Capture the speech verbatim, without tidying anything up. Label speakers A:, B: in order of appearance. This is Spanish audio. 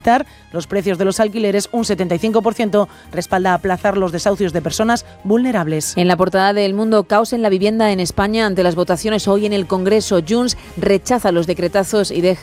A: los precios de los alquileres, un setenta y cinco por ciento respalda aplazar los desahucios de personas vulnerables.
B: En la portada de El Mundo, caos en la vivienda en España ante las votaciones hoy en el Congreso. Junts rechaza los decretazos y deja